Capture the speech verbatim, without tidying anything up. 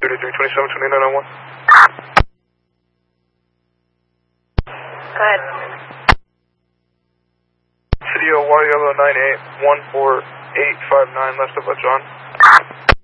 thirty-three twenty-seven twenty-nine oh one. Go ahead. City of Water Yellow nine eight one four eight five nine left of John.